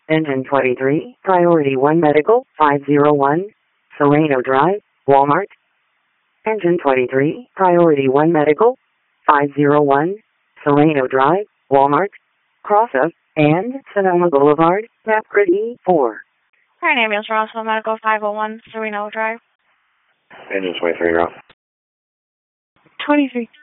Engine 23, Priority 1 Medical, 501, Sereno Drive, Walmart. Engine 23, Priority 1 Medical, 501, Sereno Drive, Walmart. Cross up and Sonoma Boulevard, map grid E4. Alright, ambulance for Roswell Medical 501, Sereno Drive. Engine 23, go. 23.